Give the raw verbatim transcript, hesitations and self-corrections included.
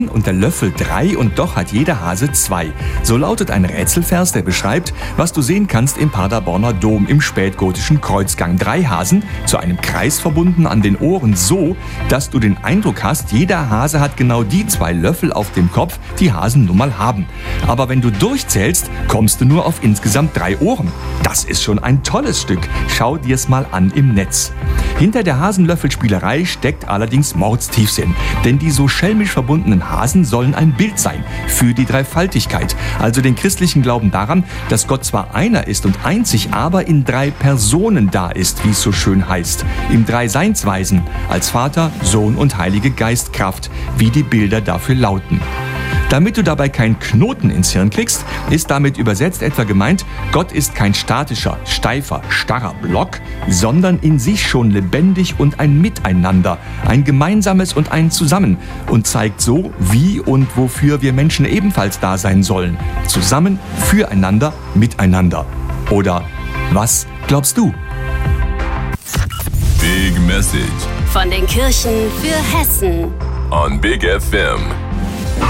und der Löffel drei und doch hat jeder Hase zwei. So lautet ein Rätselvers, der beschreibt, was du sehen kannst im Paderborner Dom im spätgotischen Kreuzgang. Drei Hasen, zu einem Kreis verbunden an den Ohren so, dass du den Eindruck hast, jeder Hase hat genau die zwei Löffel auf dem Kopf, die Hasen nun mal haben. Aber wenn du durchzählst, kommst du nur auf insgesamt drei Ohren. Das ist schon ein tolles Stück. Schau dir's mal an im Netz. Hinter der Hasenlöffelspielerei steckt allerdings Mordstiefsinn, denn die so schelmisch verbundenen Hasen sollen ein Bild sein für die Dreifaltigkeit, also den christlichen Glauben daran, dass Gott zwar einer ist und einzig, aber in drei Personen da ist, wie es so schön heißt, im Dreiseinsweisen, als Vater, Sohn und Heilige Geist Kraft, wie die Bilder dafür lauten. Damit du dabei keinen Knoten ins Hirn kriegst, ist damit übersetzt etwa gemeint, Gott ist kein statischer, steifer, starrer Block, sondern in sich schon lebendig und ein Miteinander, ein gemeinsames und ein Zusammen und zeigt so, wie und wofür wir Menschen ebenfalls da sein sollen. Zusammen, füreinander, miteinander. Oder was glaubst du? Big Message von den Kirchen für Hessen on Big F M.